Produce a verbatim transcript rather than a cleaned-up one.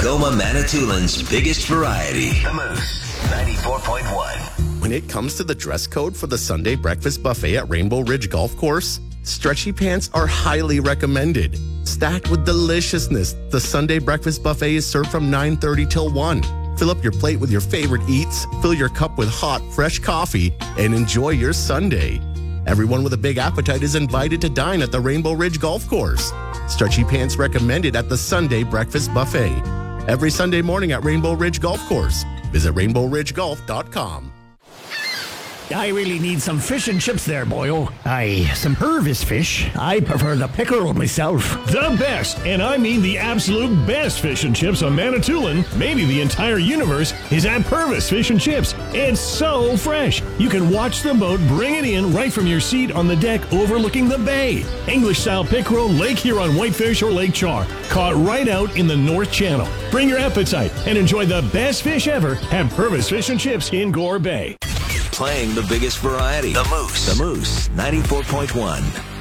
Tacoma, Manitoulин's biggest variety. The Moose, ninety-four point one. When it comes to the dress code for the Sunday breakfast buffet at Rainbow Ridge Golf Course, stretchy pants are highly recommended. Stacked with deliciousness, the Sunday breakfast buffet is served from nine thirty till one. Fill up your plate with your favorite eats, fill your cup with hot, fresh coffee, and enjoy your Sunday. Everyone with a big appetite is invited to dine at the Rainbow Ridge Golf Course. Stretchy pants recommended at the Sunday breakfast buffet. Every Sunday morning at Rainbow Ridge Golf Course. Visit rainbow ridge golf dot com. I really need some fish and chips there, boyo. Aye, some Purvis fish. I prefer the pickerel myself. The best, and I mean the absolute best fish and chips on Manitoulin, maybe the entire universe, is at Purvis Fish and Chips. It's so fresh. You can watch the boat bring it in right from your seat on the deck overlooking the bay. English-style pickerel, Lake Huron whitefish, or Lake Char, caught right out in the North Channel. Bring your appetite and enjoy the best fish ever at Purvis Fish and Chips in Gore Bay. Playing the biggest variety. The Moose. The Moose, ninety-four point one.